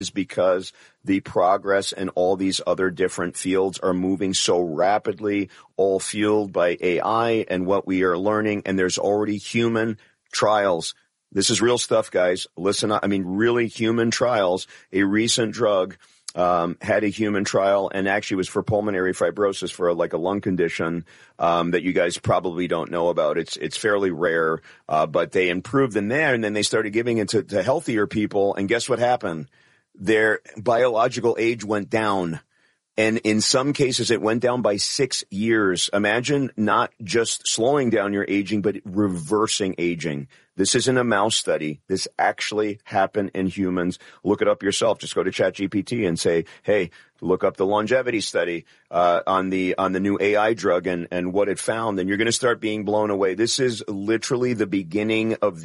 is because the progress in all these other different fields are moving so rapidly, all fueled by AI and what we are learning. And there's already human trials. This is real stuff, guys. Listen, I mean, really human trials. A recent drug had a human trial and actually was for pulmonary fibrosis for like a lung condition that you guys probably don't know about. It's fairly rare, but they improved in there, and then they started giving it to healthier people. And guess what happened? Their biological age went down. And in some cases, it went down by 6 years. Imagine not just slowing down your aging, but reversing aging. This isn't a mouse study. This actually happened in humans. Look it up yourself. Just go to ChatGPT and say, hey, look up the longevity study on the new AI drug and what it found. And you're going to start being blown away. This is literally the beginning of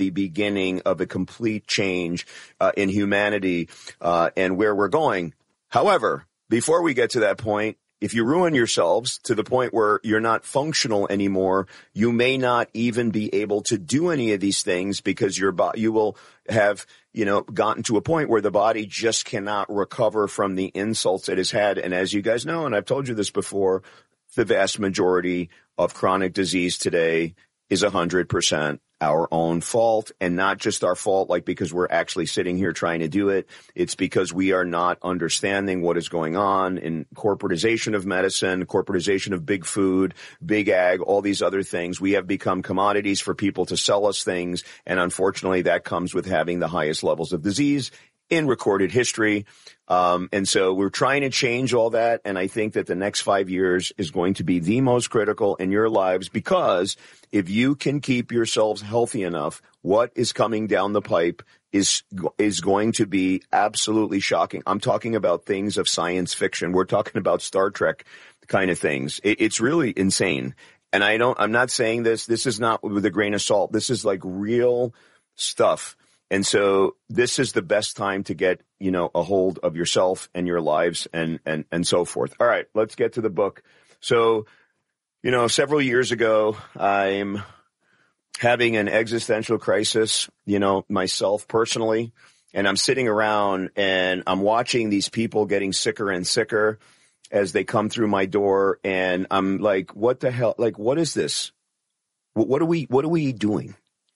a complete change in humanity and where we're going. However, before we get to that point, if you ruin yourselves to the point where you're not functional anymore, you may not even be able to do any of these things because you will have, gotten to a point where the body just cannot recover from the insults it has had. And as you guys know, and I've told you this before, the vast majority of chronic disease today is 100% our own fault, and not just our fault, like because we're actually sitting here trying to do it. It's because we are not understanding what is going on in corporatization of medicine, corporatization of big food, big ag, all these other things. We have become commodities for people to sell us things. And unfortunately, that comes with having the highest levels of disease in recorded history. And so we're trying to change all that. And I think that the next 5 years is going to be the most critical in your lives, because if you can keep yourselves healthy enough, what is coming down the pipe is going to be absolutely shocking. I'm talking about things of science fiction. We're talking about Star Trek kind of things. It's really insane. And I'm not saying this is not with a grain of salt. This is like real stuff. And so this is the best time to get, a hold of yourself and your lives and so forth. All right, let's get to the book. So, several years ago, I'm having an existential crisis, myself personally, and I'm sitting around and I'm watching these people getting sicker and sicker as they come through my door. And I'm like, what the hell? Like, what is this? What are we doing?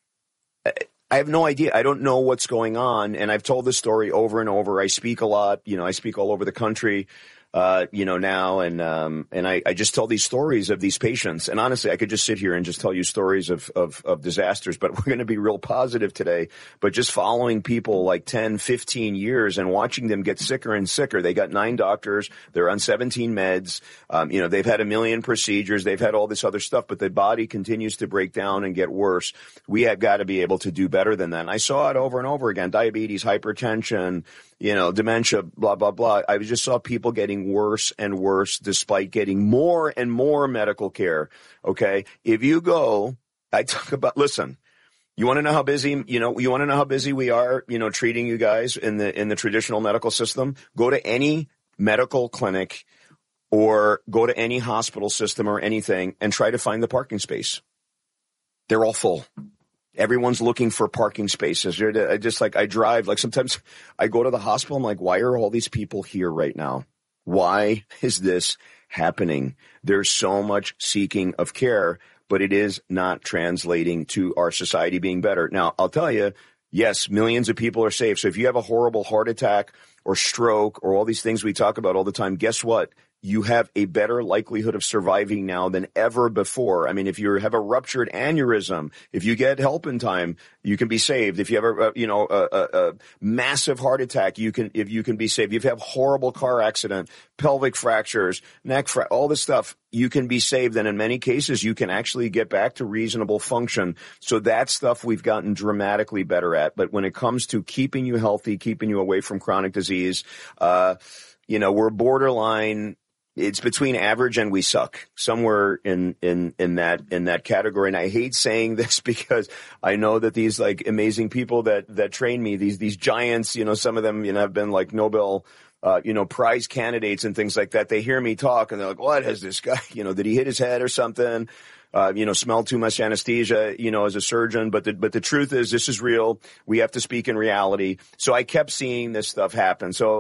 I have no idea. I don't know what's going on. And I've told this story over and over. I speak a lot. I speak all over the country, now. And I just tell these stories of these patients. And honestly, I could just sit here and just tell you stories of disasters, but we're going to be real positive today. But just following people like 10, 15 years and watching them get sicker and sicker. They got 9 doctors. They're on 17 meds. They've had 1 million procedures. They've had all this other stuff, but the body continues to break down and get worse. We have got to be able to do better than that. And I saw it over and over again. Diabetes, hypertension, dementia, blah, blah, blah. I just saw people getting worse and worse despite getting more and more medical care. Okay. If you go, listen, you want to know how busy, you want to know how busy we are, treating you guys in the traditional medical system? Go to any medical clinic or go to any hospital system or anything and try to find the parking space. They're all full. Everyone's looking for parking spaces. I drive, sometimes I go to the hospital. I'm like, why are all these people here right now? Why is this happening? There's so much seeking of care, but it is not translating to our society being better. Now, I'll tell you, yes, millions of people are safe. So if you have a horrible heart attack or stroke or all these things we talk about all the time, guess what? You have a better likelihood of surviving now than ever before. I mean, if you have a ruptured aneurysm, if you get help in time, you can be saved. If you have a massive heart attack, you can be saved. If you have horrible car accident, pelvic fractures, all this stuff, you can be saved. And in many cases, you can actually get back to reasonable function. So that stuff we've gotten dramatically better at. But when it comes to keeping you healthy, keeping you away from chronic disease, we're borderline. It's between average and we suck, somewhere in that category. And I hate saying this because I know that these like amazing people that train me, these giants, some of them, have been like Nobel, prize candidates and things like that. They hear me talk and they're like, what has this guy, did he hit his head or something? smell too much anesthesia, as a surgeon. But the truth is, this is real. We have to speak in reality. So I kept seeing this stuff happen. So